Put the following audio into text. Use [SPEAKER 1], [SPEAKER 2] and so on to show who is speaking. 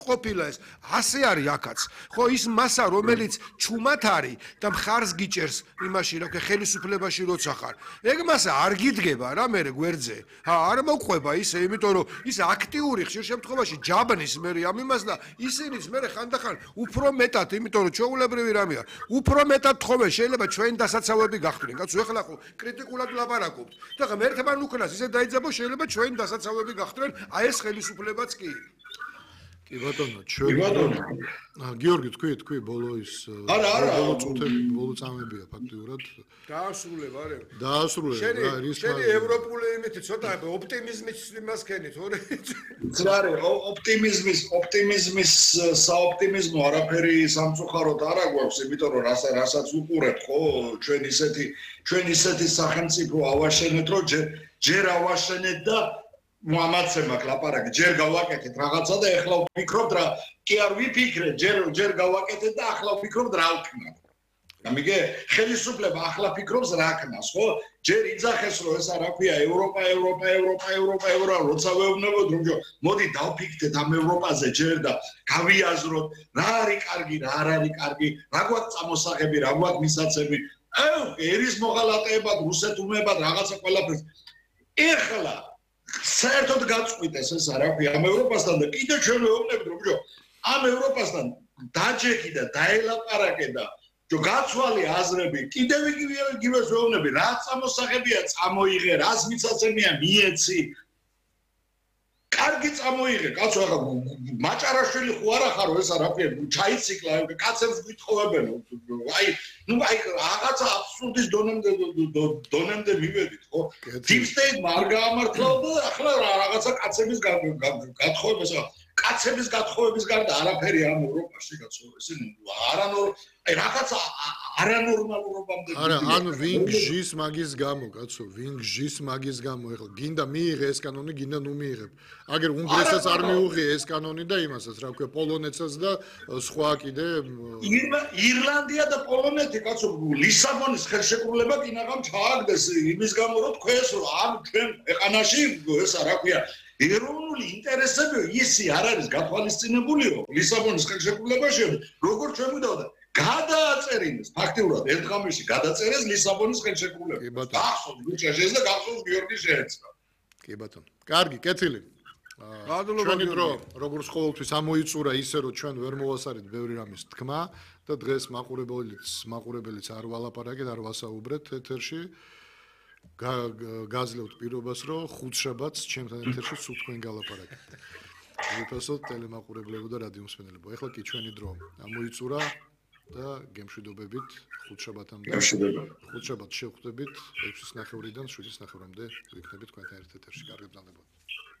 [SPEAKER 1] ყოფილა ეს ასე არის აქაც ხო ის მასა რომელიც ჩუმად არის და მხარს გიჭერს იმაში რა ქვია ხელისუფლებაში როცა ხარ ეგ მასა არ გიდგება რა მე გვერდზე არ მოყვება ისე იმიტომ რომ ის აქტიური ხშირ შემთხვევაში ჯაბნის მე ამ იმას და ისინიც მე ხანდახან უფრო მეტად იმიტომ რომ ჩვეულებრივი რამეა უფრო მეტად თხოვე შეიძლება ჩვენ დასაცავები გახდნენ კაცო ეხლა ხო კრიტიკულად ლაპარაკობთ და ხა მე ერთმან უკრას ისე დაიძაბო შეიძლება ჩვენ დასაცავები გახდნენ აი ეს ხელისუფლებაც კი კი ბატონო ჩვენ გიორგი თქვი ბოლო ის ბოლო წუთები ბოლო წამებია ფაქტიურად დაასრულე
[SPEAKER 2] შენი ევროპული იმითი ცოტა ოპტიმიზმის იმას ქენით ორი
[SPEAKER 3] ზარე ოპტიმიზმის საოპტიმიზმო არაფერი სამწუხაროდ არ აგვაქვს იმიტომ რომ რასაც უყურებთ ხო ჩვენ ისეთი სახელმწიფო ავაშენეთ რომ ჯერ ავაშენეთ და მომაცემ აქ ლაპარაკი ჯერ გავაკეთეთ რაღაცა და ეხლა ვფიქრობთ რა კი არ ვიფიქრე ჯერ გავაკეთეთ და ახლა ვფიქრობთ რა ვქნა გამიგე ხელისუფლება ახლა ფიქრობს რა ქნას ხო ჯერ იძახეს რომ ეს რა ქვია ევროპა როცა ვეუბნებოდ რომ მოდი დავფიქრდეთ ამ ევროპაზე ჯერ და გავიაზროთ რა არის კარგი რა არ არის კარგი რა გვაქვს წამოსაღები რა გვაქვს მისაცემი ერის მოღალატეებად რუსეთუმებად რაღაცა ყველაფერს ეხლა საერთოდ გაწყვიტეს ეს რა ქვია ამ ევროპასთან და კიდე ჩვენ ვეუბნებით რომ ამ ევროპასთან დაჯექი და დაელაპარაკე და გაცვალი აზრები კიდევ იგივეს ვეუბნები რა წამოსაღებია წამოიღე რას მიცაცემია მიეცი კარგი წამოიღე კაცო ახლა მაჭარაშვილი ხო არა ხარო ეს რა ქვია ჩაიციკლა კაცებს გვითხოვებენ აი რაღაცა აბსურდის დონემდე მივედით ხო deep state არ გაამართლა და ახლა რაღაცა კაცების გათხოვების გარდა არაფერი ამ ევროპაში კაცო ესენი აი რაღაცა არანორმალურობამდე
[SPEAKER 1] არა ან ვინგჟის მაგის გამო კაცო ვინგჟის მაგის გამო ეხლა გინდა მიიღე ეს კანონი გინდა ნუ მიიღებ აგერ უნგრეთსაც არ მიუღია ეს კანონი და იმასაც რა ქვია პოლონეთსაც და სხვა კიდე
[SPEAKER 3] ირლანდია და პოლონეთი კაცო ლისაბონის ხელშეკრულება კინაღამ ჩააგდეს იმის გამო რომ თქვენს რომ ამ ჩვენ ეყანაში ეს რა ქვია ეროვნული ინტერესები ისი არ არის გათვალისწინებულიო ლისაბონის ხელშეკრულებაში როგორც ჩვენ ვიდავდა გადააწერინეს ფაქტიურად ერთ ღამეში გადაწერეს ლისაბონის ხელშეკრულება გახსოვს გუჩაშეს და გახსოვს გიორგი შეეცნა
[SPEAKER 1] კი ბატონო კარგი კეთილი ჩვენი დრო როგორც ყოველთვის ამოიწურა ისე რომ ჩვენ ვერ მოვასარეთ ბევრი რამის თქმა და დღეს მაყურებელიც არ ვალაპარაკეთ არ ვასაუბრეთ ეთერში გაძლევთ პირობას რომ ხუთშაბათს ჩემთან ეთერში სულ თქვენ გალაპარაკეთ უბრალოდ ტელემაყურებლებო და რადიო მსმენელებო ეხლა კი ჩვენი დრო ამოიწურა და გემშვიდობებით ხუთშაბათამდე ხუთშაბათს შევხვდებით 6:30-დან 7:30-მდე ვიქნებით თქვენთან ერთ ეთერში კარგად გრძელდებოდეთ